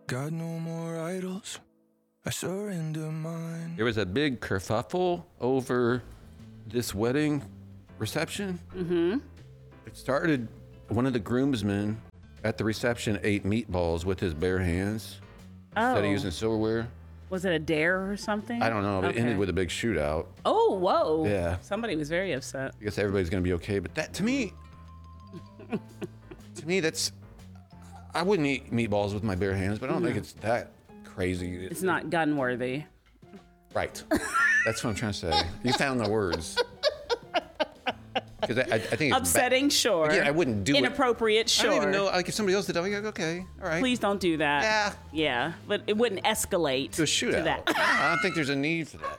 Got no more idols. I surrender mine. There was a big kerfuffle over this wedding reception. Mm-hmm. It started, one of the groomsmen at the reception ate meatballs with his bare hands instead of using silverware. Was it a dare or something? I don't know, but it ended with a big shootout. Oh, whoa. Yeah. Somebody was very upset. I guess everybody's gonna be okay, but that, to me, that's, I wouldn't eat meatballs with my bare hands, but I don't think it's that crazy. It's not gun worthy. Right. That's what I'm trying to say. You found the words. Because I think it's upsetting, sure. Yeah, I wouldn't do Inappropriate, sure. I don't even know. Like, if somebody else did it, I'd be like, okay, all right. Please don't do that. Yeah. Yeah, but it wouldn't escalate To a shootout. to that. I don't think there's a need for that.